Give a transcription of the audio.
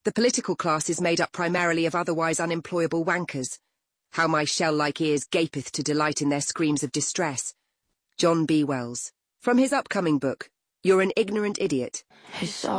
The political class is made up primarily of otherwise unemployable wankers. How my shell-like ears gapeth to delight in their screams of distress. John B. Wells. From his upcoming book, You're an Ignorant Idiot.